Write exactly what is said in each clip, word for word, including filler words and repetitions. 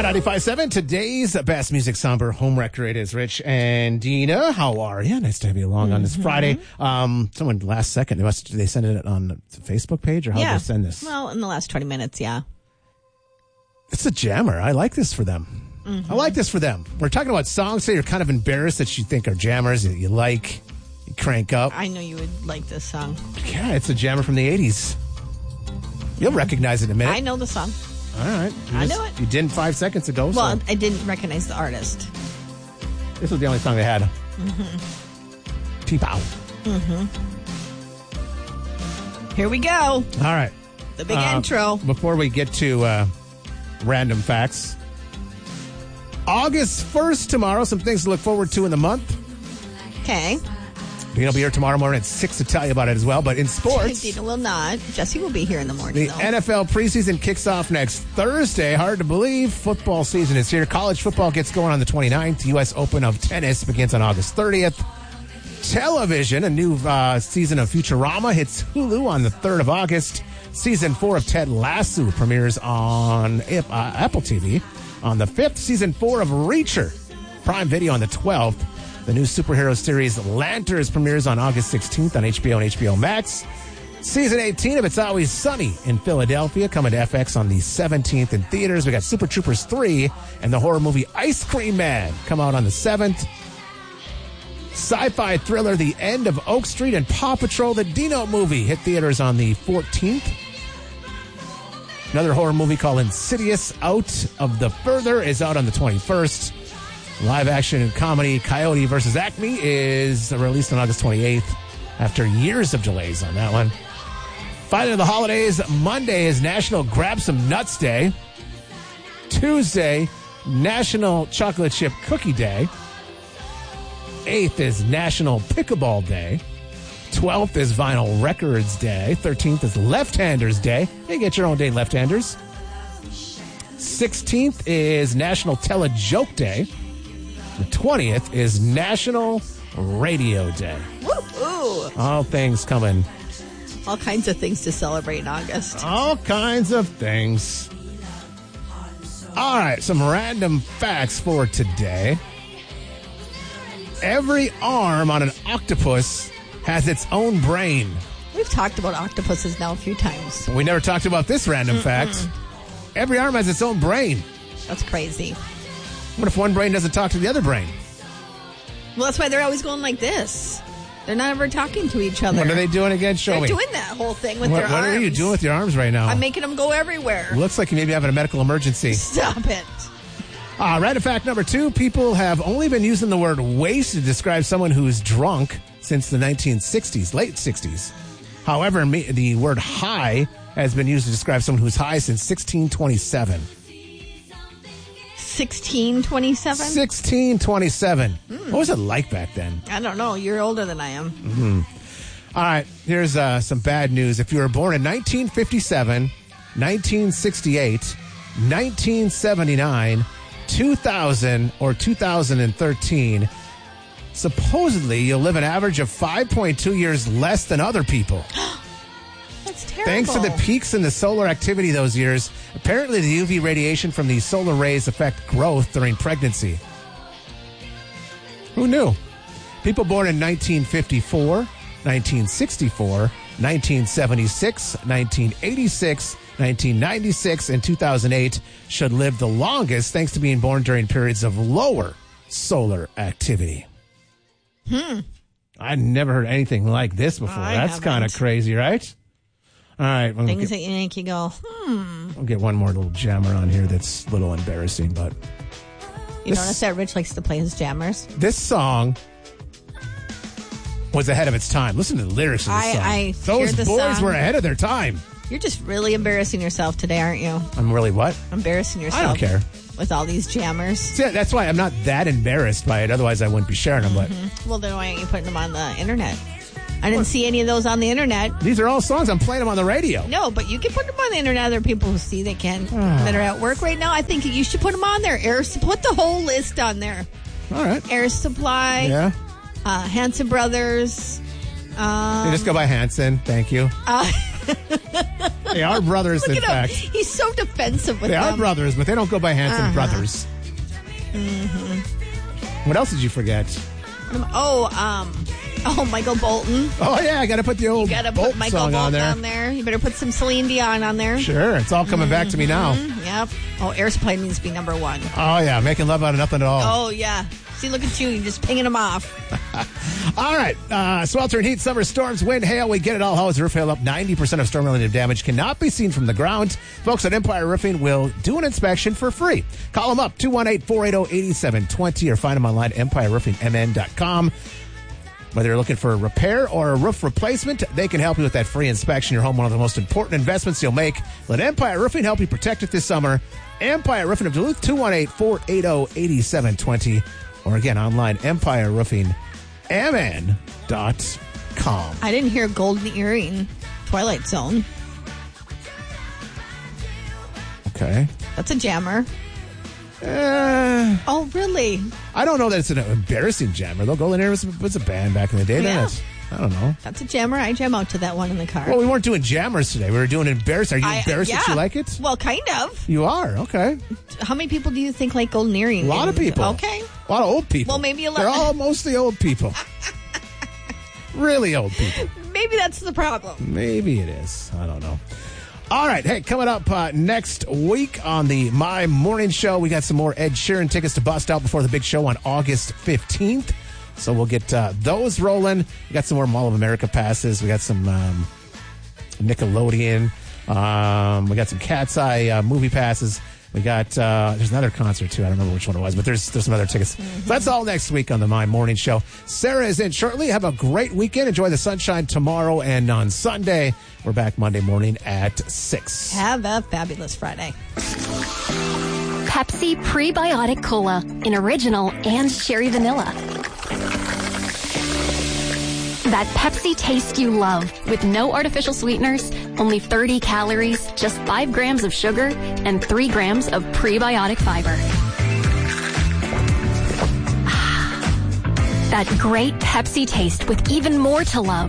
ninety-five point seven, today's best music somber home record. It is Rich and Dina. How are you? Nice to have you along mm-hmm. on this Friday. Um, someone last second, they must, did they send it on the Facebook page or how yeah. did they send this? Well, in the last twenty minutes, yeah. It's a jammer. I like this for them. Mm-hmm. I like this for them. We're talking about songs that you're kind of embarrassed that you think are jammers that you like, you crank up. I know you would like this song. Yeah, it's a jammer from the eighties. You'll recognize it in a minute. I know the song. All right. You I just, know it. You didn't five seconds ago. Well, so. I didn't recognize the artist. This was the only song they had. Mm-hmm. T-Pow. Mm-hmm. Here we go. All right. The big uh, intro. Before we get to uh, random facts, August first tomorrow, some things to look forward to in the month. Okay. Dina will be here tomorrow morning at six to tell you about it as well. But in sports... Dina will not. Jesse will be here in the morning, The though. N F L preseason kicks off next Thursday. Hard to believe. Football season is here. College football gets going on the twenty-ninth. U S Open of Tennis begins on August thirtieth. Television, a new uh, season of Futurama hits Hulu on the third of August. Season four of Ted Lasso premieres on uh, Apple T V on the fifth. Season four of Reacher, Prime Video on the twelfth. The new superhero series Lanterns premieres on August sixteenth on H B O and H B O Max. Season eighteen of It's Always Sunny in Philadelphia coming to F X on the seventeenth in theaters. We got Super Troopers three and the horror movie Ice Cream Man come out on the seventh. Sci-fi thriller The End of Oak Street and Paw Patrol the Dino movie hit theaters on the fourteenth. Another horror movie called Insidious Out of the Further is out on the twenty-first. Live action comedy Coyote versus Acme is released on August twenty-eighth after years of delays on that one. Finally, the holidays. Monday is National Grab Some Nuts Day. Tuesday, National Chocolate Chip Cookie Day. eighth is National Pickleball Day. twelfth is Vinyl Records Day. thirteenth is Left-Handers Day. You get your own day, left-handers. sixteenth is National Tell a Joke Day. The twentieth is National Radio Day. Woo-hoo. All things coming. All kinds of things to celebrate in August. All kinds of things. All right, some random facts for today. Every arm on an octopus has its own brain. We've talked about octopuses now a few times. We never talked about this random Mm-mm. fact. Every arm has its own brain. That's crazy. What if one brain doesn't talk to the other brain? Well, that's why they're always going like this. They're not ever talking to each other. What are they doing again? Show they're me. They're doing that whole thing with what, their what arms. What are you doing with your arms right now? I'm making them go everywhere. It looks like you may be having a medical emergency. Stop it. Uh, random fact number two. People have only been using the word waste to describe someone who's drunk since the nineteen sixties, late sixties. However, the word high has been used to describe someone who's high since sixteen twenty-seven. sixteen twenty-seven? sixteen twenty-seven. Mm. What was it like back then? I don't know. You're older than I am. Mm-hmm. All right. Here's uh, some bad news. If you were born in nineteen fifty-seven, nineteen sixty-eight, nineteen seventy-nine, two thousand, or two thousand thirteen, supposedly you'll live an average of five point two years less than other people. That's terrible. Thanks to the peaks in the solar activity those years, apparently the U V radiation from these solar rays affect growth during pregnancy. Who knew? People born in nineteen fifty-four, nineteen sixty-four, nineteen seventy-six, nineteen eighty-six, nineteen ninety-six, and two thousand eight should live the longest thanks to being born during periods of lower solar activity. Hmm. I'd never heard anything like this before. I That's kind of crazy, right? All right. We'll Things get, that you make you go, hmm. We'll get one more little jammer on here that's a little embarrassing, but... You this, notice that Rich likes to play his jammers? This song was ahead of its time. Listen to the lyrics of this I, song. I Those the boys song. were ahead of their time. You're just really embarrassing yourself today, aren't you? I'm really what? Embarrassing yourself. I don't care. With all these jammers. See, that's why I'm not that embarrassed by it. Otherwise, I wouldn't be sharing them. But mm-hmm. Well, then why aren't you putting them on the internet? I didn't what? see any of those on the internet. These are all songs. I'm playing them on the radio. No, but you can put them on the internet. Other people who see they can that are at work right now. I think you should put them on there. Air, put the whole list on there. All right. Air Supply. Yeah. Uh, Hanson Brothers. Um, you just go by Hanson. Thank you. Uh, They are brothers, Look in at him. fact. He's so defensive with They them. are brothers, but they don't go by Hanson Uh-huh. Brothers. Mm-hmm. What else did you forget? Oh, um, oh, Michael Bolton. Oh, yeah, I got to put the old You gotta Bolt put Michael song Bolton on there. on there. You better put some Celine Dion on there. Sure, it's all coming back to me now. Mm, yep. Oh, Air Supply needs to be number one. Oh, yeah, making love out of nothing at all. Oh, yeah. See, look at you. You're just pinging them off. All right. Uh, sweltering heat, summer storms, wind, hail. We get it all. How is the roof hail up? ninety percent of storm-related damage cannot be seen from the ground. Folks at Empire Roofing will do an inspection for free. Call them up, two one eight, four eight zero, eight seven two zero, or find them online at empire roofing m n dot com. Whether you're looking for a repair or a roof replacement, they can help you with that free inspection. Your home, one of the most important investments you'll make. Let Empire Roofing help you protect it this summer. Empire Roofing of Duluth, two one eight, four eight zero, eight seven two zero. Or again, online, empire roofing m n dot com. I didn't hear Golden Earring, Twilight Zone. Okay. That's a jammer. Uh, Oh, really? I don't know that it's an embarrassing jammer, though. Golden Earring was, was a band back in the day, Yeah. didn't it? I don't know. That's a jammer. I jam out to that one in the car. Well, we weren't doing jammers today. We were doing embarrassing. Are you I- embarrassed that yeah. you like it? Well, kind of. You are. Okay. How many people do you think like Golden Earring? A lot of people. Okay. A lot of old people. Well, maybe a lot- They're all mostly old people. Really old people. Maybe that's the problem. Maybe it is. I don't know. All right. Hey, coming up uh, next week on the My Morning Show, we got some more Ed Sheeran tickets to bust out before the big show on August fifteenth. So we'll get uh, those rolling. We got some more Mall of America passes. We got some um, Nickelodeon. Um, we got some Cat's Eye uh, movie passes. We got, uh, there's another concert too. I don't remember which one it was, but there's there's some other tickets. Mm-hmm. So that's all next week on the My Morning Show. Sarah is in shortly. Have a great weekend. Enjoy the sunshine tomorrow and on Sunday. We're back Monday morning at six. Have a fabulous Friday. Pepsi Prebiotic Cola in original and cherry vanilla. That Pepsi taste you love with no artificial sweeteners, only thirty calories, just five grams of sugar, and three grams of prebiotic fiber. That great Pepsi taste with even more to love.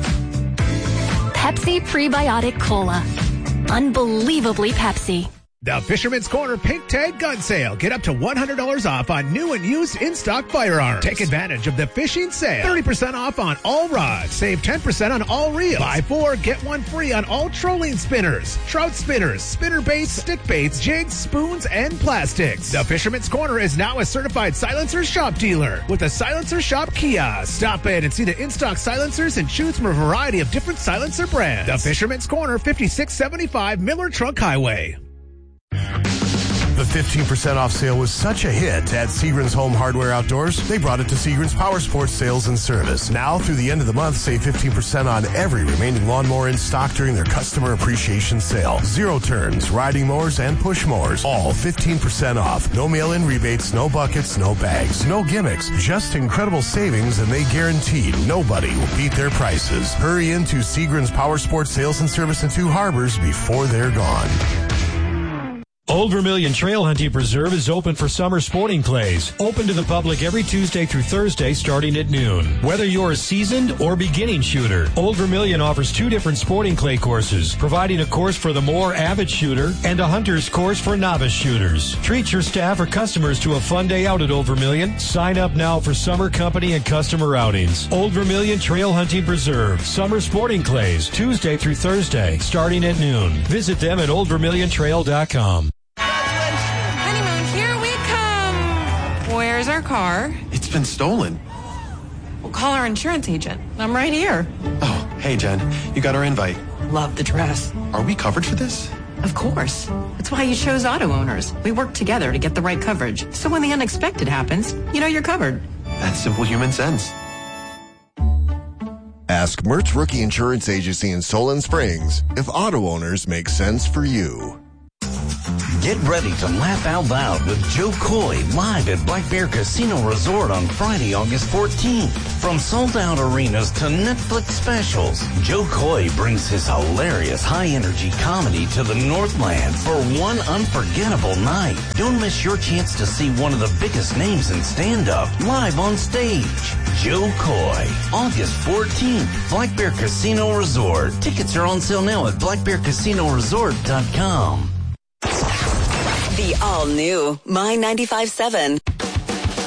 Pepsi Prebiotic Cola. Unbelievably Pepsi. The Fisherman's Corner Pink Tag Gun Sale. Get up to one hundred dollars off on new and used in-stock firearms. Take advantage of the fishing sale. thirty percent off on all rods. Save ten percent on all reels. Buy four, get one free on all trolling spinners, trout spinners, spinner baits, stick baits, jigs, spoons, and plastics. The Fisherman's Corner is now a certified silencer shop dealer with a silencer shop kiosk. Stop in and see the in-stock silencers and choose from a variety of different silencer brands. The Fisherman's Corner, fifty-six seventy-five Miller Trunk Highway. The fifteen percent off sale was such a hit at Seagram's Home Hardware Outdoors, they brought it to Seagram's Power Sports Sales and Service. Now, through the end of the month, save fifteen percent on every remaining lawnmower in stock during their Customer Appreciation Sale. Zero turns, riding mowers, and push mowers, all fifteen percent off. No mail-in rebates, no buckets, no bags, no gimmicks. Just incredible savings, and they guarantee nobody will beat their prices. Hurry into Seagram's Power Sports Sales and Service in Two Harbors before they're gone. Old Vermilion Trail Hunting Preserve is open for summer sporting clays. Open to the public every Tuesday through Thursday starting at noon. Whether you're a seasoned or beginning shooter, Old Vermilion offers two different sporting clay courses, providing a course for the more avid shooter and a hunter's course for novice shooters. Treat your staff or customers to a fun day out at Old Vermilion. Sign up now for summer company and customer outings. Old Vermilion Trail Hunting Preserve. Summer sporting clays, Tuesday through Thursday starting at noon. Visit them at old vermilion trail dot com. Where's our car? It's been stolen. We'll call our insurance agent. I'm right here. Oh, hey, Jen. You got our invite. Love the dress. Are we covered for this? Of course. That's why you chose Auto Owners. We work together to get the right coverage. So when the unexpected happens, you know you're covered. That's simple human sense. Ask Mertz Rookie Insurance Agency in Solon Springs if Auto Owners make sense for you. Get ready to laugh out loud with Joe Coy live at Black Bear Casino Resort on Friday, August fourteenth. From sold-out arenas to Netflix specials, Joe Coy brings his hilarious high-energy comedy to the Northland for one unforgettable night. Don't miss your chance to see one of the biggest names in stand-up live on stage. Joe Coy, August fourteenth, Black Bear Casino Resort. Tickets are on sale now at black bear casino resort dot com. The all-new My ninety-five point seven.